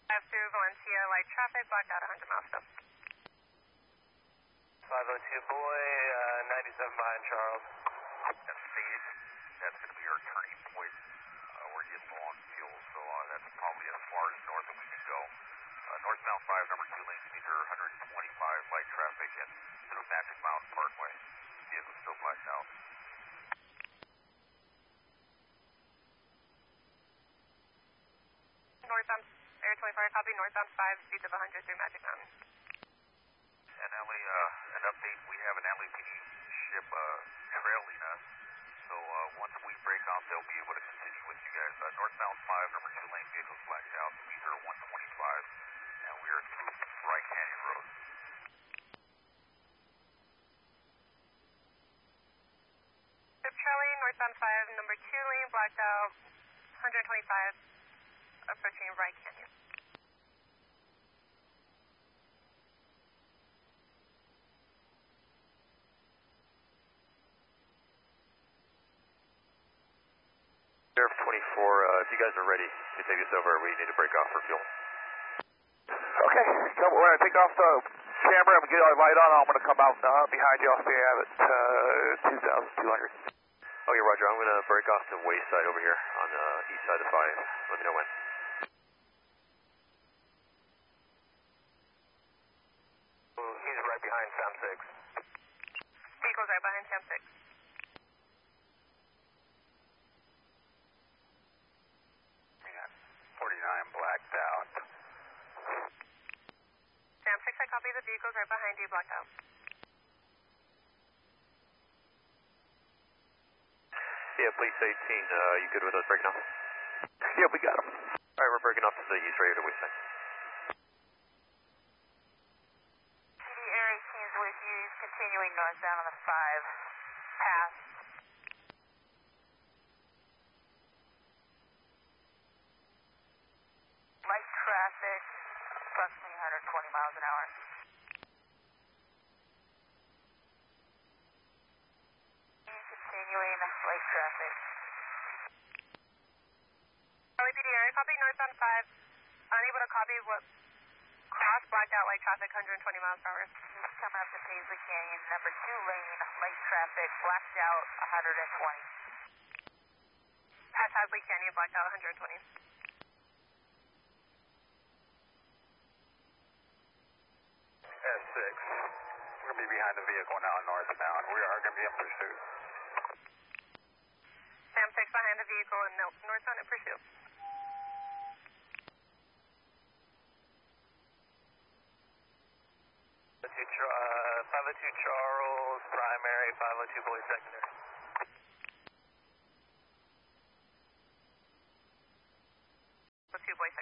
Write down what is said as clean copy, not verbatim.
through Valencia, light traffic, blocked out 100 miles still. 502 boy, 97 behind Charles. That's Sage. That's going to be our turning point. We're getting low on fuel, so that's probably as far as north as we can go. Northbound 5, number 2 lane, speeder 125, light traffic, and through Magic Mountain Parkway. Vehicle still blacked out. Northbound, Air 24, copy, northbound 5, speeds of 100 through Magic Mountain. And Emily, an update, we have an LAPD ship trailing us, so once we break off, they'll be able to continue with you guys. Northbound 5, number 2 lane, vehicles blacked out, speeds are 125, and we are through Wright Canyon Road. Ship trailing, northbound 5, number 2 lane, blacked out, 125, approaching Wright Canyon. Sheriff 24, if you guys are ready to take us over, we need to break off for fuel. Okay, so we're going to take off the camera and get our light on. I'm going to come out behind you. I'll stay at 2,200. Okay, Roger, I'm going to break off to Wayside over here on the east side of the 5. Let me know when. He's right behind Sam 6. Vehicle's right behind Sam 6. We got 49 blacked out. Sam 6, I copy, the vehicle's right behind you, blacked out. Yeah, police 18, you good with us breaking off? Yeah, we got him. Alright, we're breaking off to the east right here to Wayside. PD Air 18 is with you, continuing northbound on the 5, pass. Light traffic, approximately 120 miles an hour. Continuing light traffic. LAPD area, copy northbound 5. Unable to copy what cross blacked out light traffic, 120 miles per hour. Coming up to Paisley Canyon, number 2 lane, light traffic, blacked out 120. Past Hadley Canyon, blacked out 120. S6, we're going to be behind the vehicle now northbound. We are going to be in pursuit. Sam 6 behind the vehicle and northbound in pursuit. Uh, 502 Charles, primary, 502 boy, secondary. 2 boy